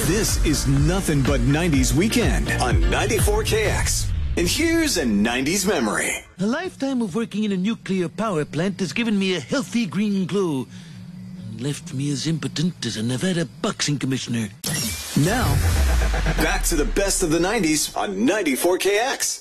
This is nothing but 90s weekend on 94KX. And here's a 90s memory. A lifetime of working in a nuclear power plant has given me a healthy green glow and left me as impotent as a Nevada boxing commissioner. Now, back to the best of the 90s on 94KX.